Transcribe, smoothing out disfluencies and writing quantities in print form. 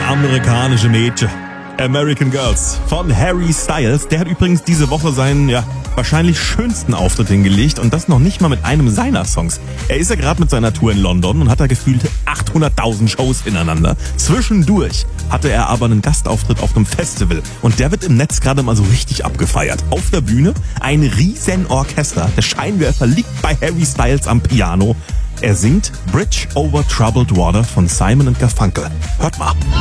Amerikanische Mädchen. American Girls von Harry Styles. Der hat übrigens diese Woche seinen, wahrscheinlich schönsten Auftritt hingelegt und das noch nicht mal mit einem seiner Songs. Er ist ja gerade mit seiner Tour in London und hat da gefühlt 800.000 Shows ineinander. Zwischendurch hatte er aber einen Gastauftritt auf einem Festival und der wird im Netz gerade mal so richtig abgefeiert. Auf der Bühne ein riesen Orchester. Der Scheinwerfer liegt bei Harry Styles am Piano. Er singt Bridge over Troubled Water von Simon & Garfunkel. Hört mal.